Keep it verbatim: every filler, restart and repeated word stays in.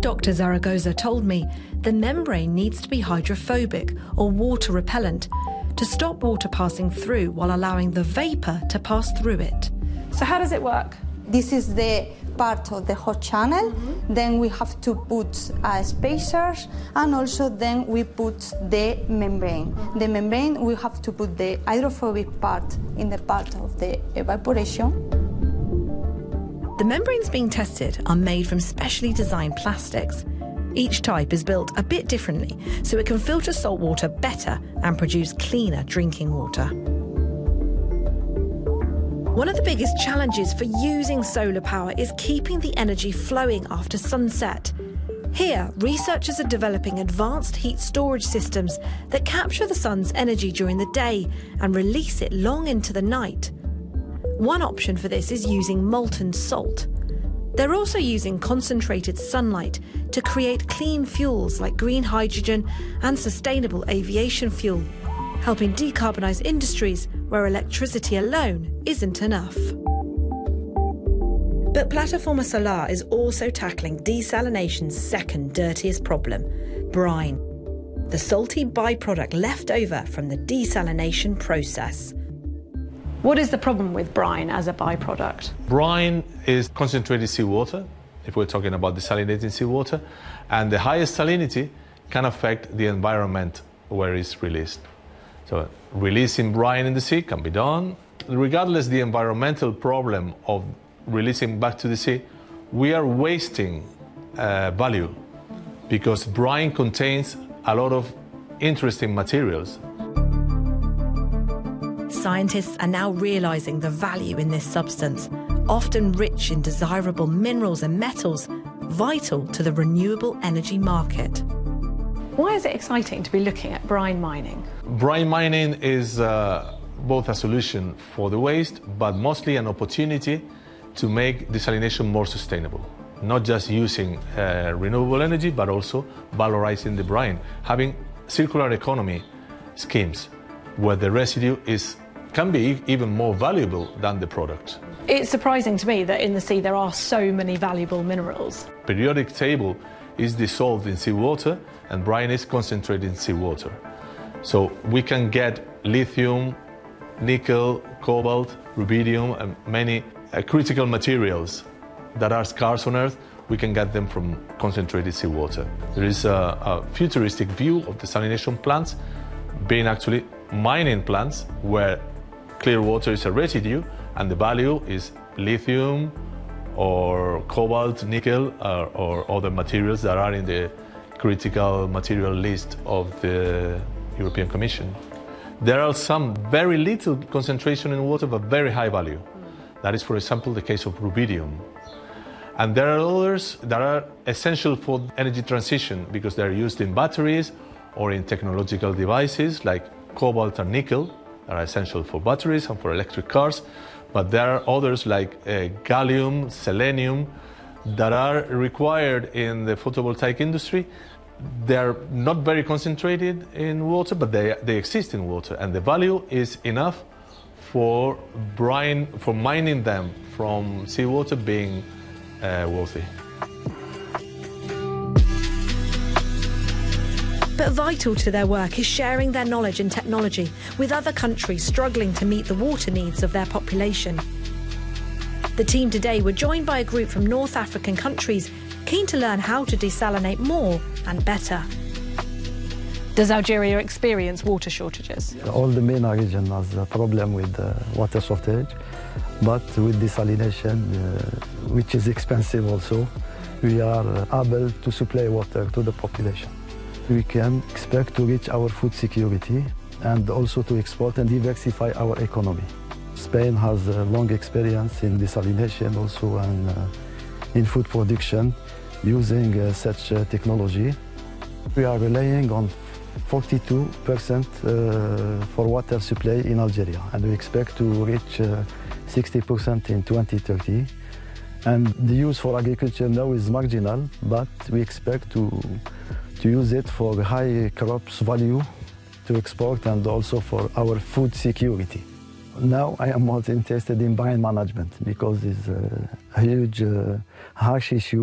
Doctor Zaragoza told me the membrane needs to be hydrophobic or water repellent to stop water passing through while allowing the vapour to pass through it. So how does it work? This is the part of the hot channel. Mm-hmm. Then we have to put uh, spacers, and also then we put the membrane. Mm-hmm. The membrane, we have to put the hydrophobic part in the part of the evaporation. The membranes being tested are made from specially designed plastics. Each type is built a bit differently, so it can filter salt water better and produce cleaner drinking water. One of the biggest challenges for using solar power is keeping the energy flowing after sunset. Here, researchers are developing advanced heat storage systems that capture the sun's energy during the day and release it long into the night. One option for this is using molten salt. They're also using concentrated sunlight to create clean fuels like green hydrogen and sustainable aviation fuel, helping decarbonise industries where electricity alone isn't enough. But Plataforma Solar is also tackling desalination's second dirtiest problem, brine, the salty byproduct left over from the desalination process. What is the problem with brine as a byproduct? Brine is concentrated seawater, if we're talking about desalinating seawater, and the highest salinity can affect the environment where it's released. So releasing brine in the sea can be done. Regardless of the environmental problem of releasing back to the sea, we are wasting uh, value because brine contains a lot of interesting materials. Scientists are now realising the value in this substance, often rich in desirable minerals and metals, vital to the renewable energy market. Why is it exciting to be looking at brine mining? Brine mining is uh, both a solution for the waste, but mostly an opportunity to make desalination more sustainable. Not just using uh, renewable energy, but also valorizing the brine, having circular economy schemes where the residue is, can be even more valuable than the product. It's surprising to me that in the sea there are so many valuable minerals. Periodic table is dissolved in seawater and brine is concentrated in seawater. So we can get lithium, nickel, cobalt, rubidium, and many uh, critical materials that are scarce on Earth. We can get them from concentrated seawater. There is a, a futuristic view of desalination plants being actually mining plants where clear water is a residue and the value is lithium or cobalt, nickel, or, or other materials that are in the critical material list of the European Commission. There are some very little concentration in water but very high value. That is, for example, the case of rubidium. And there are others that are essential for energy transition because they're used in batteries or in technological devices like cobalt and nickel that are essential for batteries and for electric cars. But there are others like uh, gallium, selenium, that are required in the photovoltaic industry. They're not very concentrated in water, but they, they exist in water, and the value is enough for brine, for mining them from seawater being uh, wealthy. But vital to their work is sharing their knowledge and technology with other countries struggling to meet the water needs of their population. The team today were joined by a group from North African countries keen to learn how to desalinate more and better. Does Algeria experience water shortages? All the MENA region has a problem with uh, water shortage, but with desalination, uh, which is expensive also, we are able to supply water to the population. We can expect to reach our food security and also to export and diversify our economy. Spain has a long experience in desalination also and uh, in food production using uh, such uh, technology. We are relying on forty-two percent uh, for water supply in Algeria, and we expect to reach uh, sixty percent in twenty thirty. And the use for agriculture now is marginal, but we expect to to use it for high crops value to export and also for our food security. Now I am more interested in brine management because it's a huge, uh, harsh issue.